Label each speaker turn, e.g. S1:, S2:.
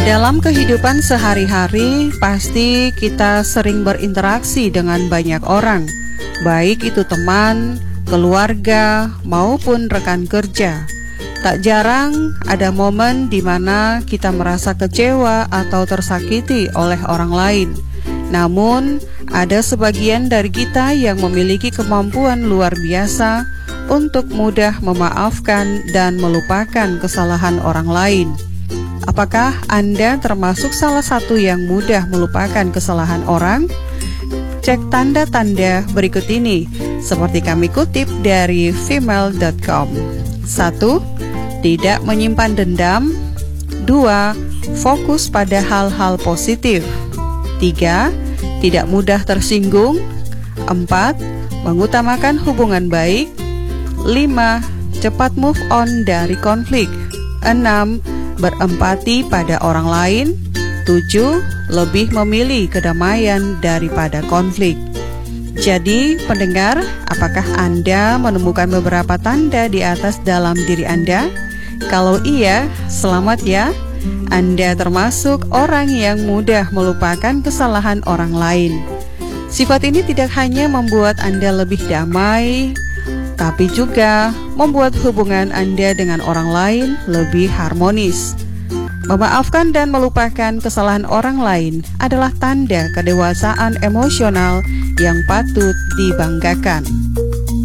S1: Dalam kehidupan sehari-hari, pasti kita sering berinteraksi dengan banyak orang, baik itu teman, keluarga, maupun rekan kerja. Tak jarang ada momen di mana kita merasa kecewa atau tersakiti oleh orang lain. Namun, ada sebagian dari kita yang memiliki kemampuan luar biasa untuk mudah memaafkan dan melupakan kesalahan orang lain. Apakah Anda termasuk salah satu yang mudah melupakan kesalahan orang? Cek tanda-tanda berikut ini, seperti kami kutip dari female.com. 1. Tidak menyimpan dendam. 2. Fokus pada hal-hal positif. 3. Tidak mudah tersinggung. 4. Mengutamakan hubungan baik. 5. Cepat move on dari konflik. 6. Berempati pada orang lain. 7. Lebih memilih kedamaian daripada konflik. Jadi, pendengar, apakah Anda menemukan beberapa tanda di atas dalam diri Anda? Kalau iya, selamat ya. Anda termasuk orang yang mudah melupakan kesalahan orang lain. Sifat ini tidak hanya membuat Anda lebih damai, tapi juga membuat hubungan Anda dengan orang lain lebih harmonis. Memaafkan dan melupakan kesalahan orang lain adalah tanda kedewasaan emosional yang patut dibanggakan.